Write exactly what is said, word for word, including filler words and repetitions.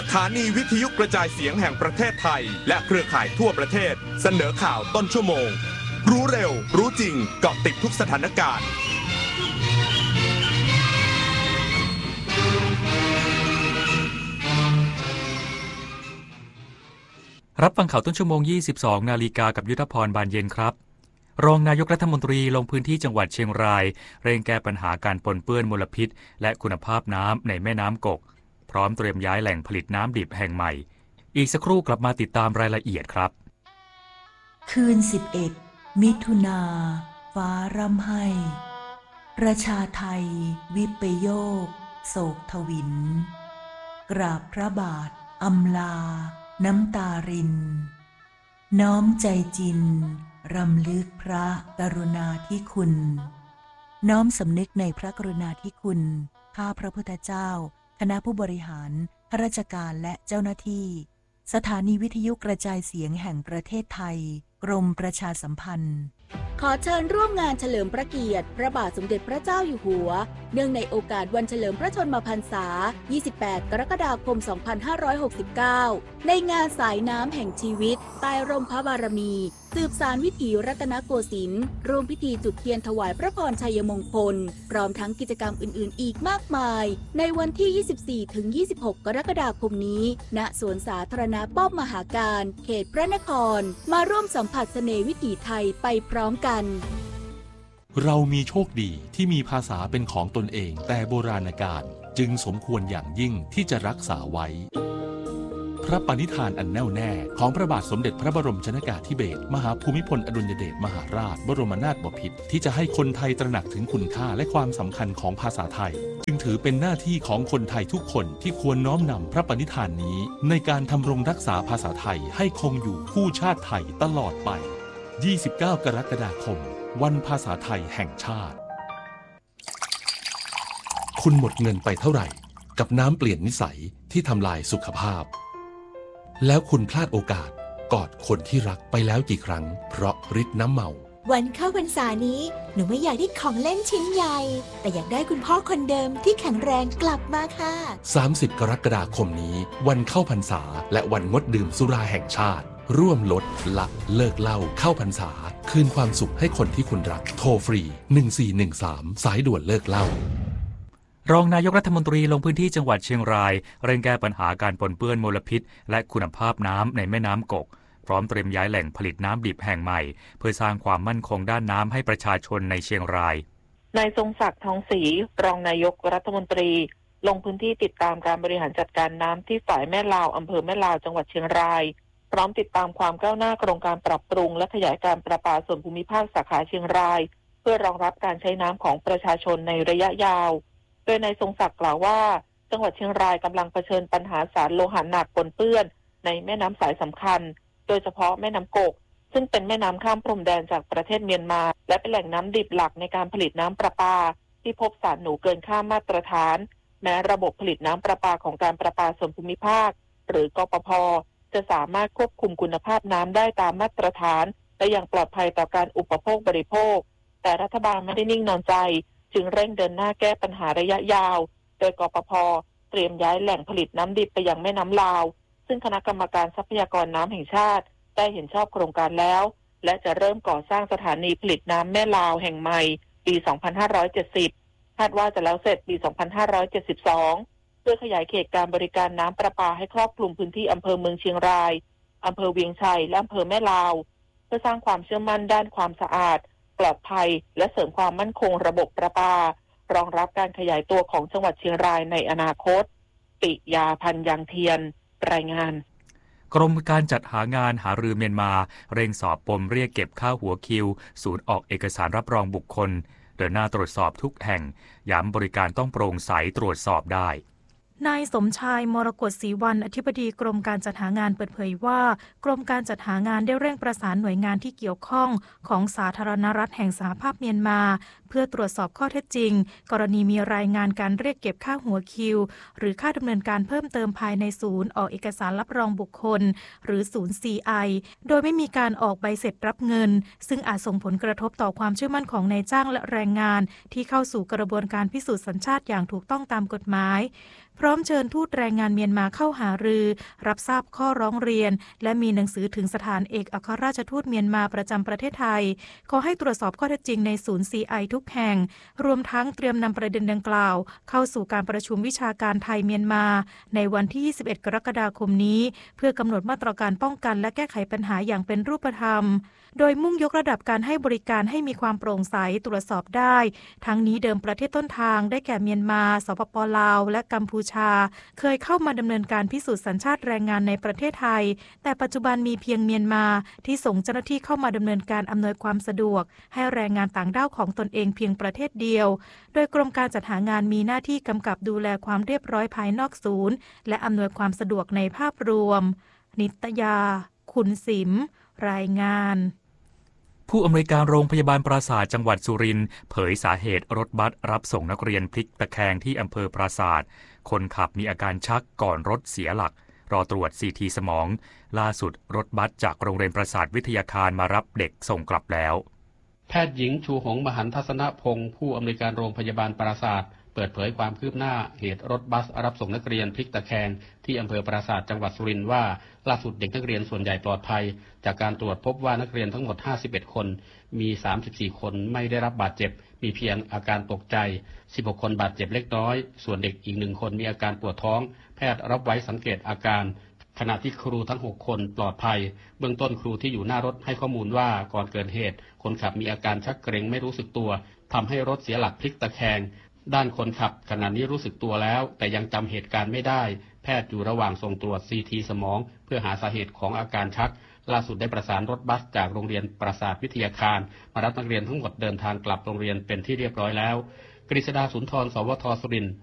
ถานีวิทยุกระจายเสียงแห่งประเทศไทยและเครือข่ายทั่วประเทศเสนอข่าวต้นชั่วโมงรู้เร็วรู้จริงเกาะติดทุกสถานการณ์รับฟังข่าวต้นชั่วโมงยี่สิบสองนาฬิกากับยุทธพรบานเย็นครับรองนายกรัฐมนตรีลงพื้นที่จังหวัดเชียงรายเร่งแก้ปัญหาการปนเปื้อนมลพิษและคุณภาพน้ำในแม่น้ำกกพร้อมเตรียมย้ายแหล่งผลิตน้ำดิบแห่งใหม่อีกสักครู่กลับมาติดตามรายละเอียดครับคืนสิบเอ็ดมิถุนาฟ้าร่ำไห้ประชาไทยวิปโยคโศกทวินกราบพระบาทอำลาน้ำตารินน้อมใจจินรำลึกพระกรุณาธิคุณน้อมสำนึกในพระกรุณาธิคุณข้าพระพุทธเจ้าคณะผู้บริหารข้าราชการและเจ้าหน้าที่สถานีวิทยุกระจายเสียงแห่งประเทศไทยกรมประชาสัมพันธ์ขอเชิญร่วมงานเฉลิมพระเกียรติพระบาทสมเด็จพระเจ้าอยู่หัวเนื่องในโอกาสวันเฉลิมพระชนมพรรษายี่สิบแปดกรกฎาคมสองพันห้าร้อยหกสิบเก้าในงานสายน้ำแห่งชีวิตใต้ร่มพระบารมีสืบสานวิถีรัตนโกสินทร์ร่วมพิธีจุดเทียนถวายพระพรชัยมงคลพร้อมทั้งกิจกรรมอื่นๆอีกมากมายในวันที่ ยี่สิบสี่ถึงยี่สิบหก กรกฎาคมนี้ณสวนสาธารณะป้อมมหาการเขตพระนครมาร่วมสัมผัสเสน่ห์วิถีไทยไปพร้อมกันเรามีโชคดีที่มีภาษาเป็นของตนเองแต่โบราณกาลจึงสมควรอย่างยิ่งที่จะรักษาไว้พระปณิธานอันแน่วแน่ของพระบาทสมเด็จพระบรมชนกาธิเบศรมหาภูมิพลอดุลยเดชมหาราชบรมนาถบพิตรที่จะให้คนไทยตระหนักถึงคุณค่าและความสำคัญของภาษาไทยจึงถือเป็นหน้าที่ของคนไทยทุกคนที่ควรน้อมนำพระปณิธานนี้ในการทำรงรักษาภาษาไทยให้คงอยู่คู่ชาติไทยตลอดไปยี่สิบเก้ากรกฎาคมวันภาษาไทยแห่งชาติคุณหมดเงินไปเท่าไหร่กับน้ำเปลี่ยนนิสัยที่ทำลายสุขภาพแล้วคุณพลาดโอกาสกอดคนที่รักไปแล้วกี่ครั้งเพราะฤทธิ์น้ำเมาวันเข้าพรรษานี้หนูไม่อยากได้ของเล่นชิ้นใหญ่แต่อยากได้คุณพ่อคนเดิมที่แข็งแรงกลับมาค่ะสามสิบกรกฎาคมนี้วันเข้าพรรษาและวันงดดื่มสุราแห่งชาติร่วมลดละเลิกเหล้าเข้าพรรษาคืนความสุขให้คนที่คุณรักโทรฟรีหนึ่งสี่หนึ่งสามสายด่วนเลิกเหล้ารองนายกรัฐมนตรีลงพื้นที่จังหวัดเชียงรายเร่งแก้ปัญหาการปนเปื้อนมลพิษและคุณภาพน้ำในแม่น้ำกกพร้อมเตรียมย้ายแหล่งผลิตน้ำดิบแห่งใหม่เพื่อสร้างความมั่นคงด้านน้ำให้ประชาชนในเชียงรายนายทรงศักดิ์ทองศรีรองนายกรัฐมนตรีลงพื้นที่ติดตามการบริหารจัดการน้ำที่ฝ่ายแม่ลาวอำเภอแม่ลาวจังหวัดเชียงรายพร้อมติดตามความก้าวหน้าโครงการปรับปรุงและขยายการประปาส่วนภูมิภาคสาขาเชียงรายเพื่อรองรับการใช้น้ำของประชาชนในระยะยาวโดยนายทรงศักดิ์กล่าวว่าจังหวัดเชียงรายกำลังเผชิญปัญหาสารโลหะหนักปนเปื้อนในแม่น้ำสายสำคัญโดยเฉพาะแม่น้ำกกซึ่งเป็นแม่น้ำข้ามพรมแดนจากประเทศเมียนมาและเป็นแหล่งน้ำดิบหลักในการผลิตน้ำประปาที่พบสารหนูเกินค่ามาตรฐานแม้ระบบผลิตน้ำประปาของการประปาส่วนภูมิภาคหรือกปภ.จะสามารถควบคุมคุณภาพน้ำได้ตามมาตรฐานและอย่างปลอดภัยต่อการอุปโภคบริโภคแต่รัฐบาลไม่ได้นิ่งนอนใจจึงเร่งเดินหน้าแก้ปัญหาระยะยาวโดยกปภ.เตรียมย้ายแหล่งผลิตน้ำดิบไปยังแม่น้ำลาวซึ่งคณะกรรมการทรัพยากรน้ำแห่งชาติได้เห็นชอบโครงการแล้วและจะเริ่มก่อสร้างสถานีผลิตน้ำแม่ลาวแห่งใหม่ปีสองพันห้าร้อยเจ็ดสิบคาดว่าจะแล้วเสร็จปีสองพันห้าร้อยเจ็ดสิบสองเพื่อขยายเขตการบริการน้ำประปาให้ครอบคลุมพื้นที่อำเภอเมืองเชียงรายอำเภอเวียงชัยและอำเภอแม่ลาวเพื่อสร้างความเชื่อมั่นด้านความสะอาดปลอดภัยและเสริมความมั่นคงระบบประปารองรับการขยายตัวของจังหวัดเชียงรายในอนาคตปิยาพันธ์ยังเทียนรายงานกรมการจัดหางานหารือเมียนมาเร่งสอบปมเรียกเก็บค่าหัวคิวศูนย์ออกเอกสารรับรองบุคคลเดินหน้าตรวจสอบทุกแห่งย้ำบริการต้องโปร่งใสตรวจสอบได้นายสมชายมรกตศรีวรรณอธิบดีกรมการจัดหางานเปิดเผยว่ากรมการจัดหางานได้เร่งประสานหน่วยงานที่เกี่ยวข้องของสาธารณรัฐแห่งสหภาพเมียนมาเพื่อตรวจสอบข้อเท็จจริงกรณีมีรายงานการเรียกเก็บค่าหัวคิวหรือค่าดำเนินการเพิ่มเติมภายในศูนย์ออกเอกสารรับรองบุคคลหรือศูนย์ ซี ไอ โดยไม่มีการออกใบเสร็จรับเงินซึ่งอาจส่งผลกระทบต่อความเชื่อมั่นของนายจ้างและแรงงานที่เข้าสู่กระบวนการพิสูจน์สัญชาติอย่างถูกต้องตามกฎหมายพร้อมเชิญทูตแรงงานเมียนมาเข้าหารือรับทราบข้อร้องเรียนและมีหนังสือถึงสถานเอกอัครราชทูตเมียนมาประจำประเทศไทยขอให้ตรวจสอบข้อเท็จจริงในศูนย์ ซี ไอ ทุกแห่งรวมทั้งเตรียมนำประเด็นดังกล่าวเข้าสู่การประชุมวิชาการไทยเมียนมาในวันที่ยี่สิบเอ็ดกรกฎาคมนี้เพื่อกำหนดมาตรการป้องกันและแก้ไขปัญหาอย่างเป็นรูปธรรมโดยมุ่งยกระดับการให้บริการให้มีความโปร่งใสตรวจสอบได้ทั้งนี้เดิมประเทศต้นทางได้แก่เมียนมาสปป.ลาวและกัมพูชาเคยเข้ามาดำเนินการพิสูจน์สัญชาติแรงงานในประเทศไทยแต่ปัจจุบันมีเพียงเมียนมาที่ส่งเจ้าหน้าที่เข้ามาดำเนินการอำนวยความสะดวกให้แรงงานต่างด้าวของตนเองเพียงประเทศเดียวโดยกรมการจัดหางานมีหน้าที่กำกับดูแลความเรียบร้อยภายนอกศูนย์และอำนวยความสะดวกในภาพรวมนิตยาคุณสิมรายงานผู้อำนวยการโรงพยาบาลปราสาทจังหวัดสุรินทร์เผยสาเหตุรถบัสรับส่งนักเรียนพลิกตะแคงที่อำเภอปราสาทคนขับมีอาการชักก่อนรถเสียหลักรอตรวจซีทีสมองล่าสุดรถบัสจากโรงเรียนปราสาทวิทยาคารมารับเด็กส่งกลับแล้วแพทย์หญิงชูหงมหันทัศนพงศ์ผู้อำนวยการโรงพยาบาลปราสาทเปิดเผยความคืบหน้าเหตุรถบัสรับส่งนักเรียนพลิกตะแคงที่อำเภอปราสาทจังหวัดสุรินทร์ว่าล่าสุดเด็กนักเรียนส่วนใหญ่ปลอดภัยจากการตรวจพบว่านักเรียนทั้งหมดห้าสิบเอ็ดคนมีสามสิบสี่คนไม่ได้รับบาดเจ็บมีเพียงอาการตกใจสิบหกคนบาดเจ็บเล็กน้อยส่วนเด็กอีกหนึ่งคนมีอาการปวดท้องแพทย์รับไว้สังเกตอาการขณะที่ครูทั้งหกคนปลอดภัยเบื้องต้นครูที่อยู่หน้ารถให้ข้อมูลว่าก่อนเกิดเหตุคนขับมีอาการชักเกร็งไม่รู้สึกตัวทำให้รถเสียหลักพลิกตะแคงด้านคนขับขณะนี้รู้สึกตัวแล้วแต่ยังจำเหตุการณ์ไม่ได้แพทย์อยู่ระหว่างส่งตรวจซีทีสมองเพื่อหาสาเหตุของอาการชักล่าสุดได้ประสานรถบัสจากโรงเรียนปราสาทวิทยาคารมารับนักเรียนทั้งหมดเดินทางกลับโรงเรียนเป็นที่เรียบร้อยแล้วกฤษดาสุนทรสวทสุรินทร์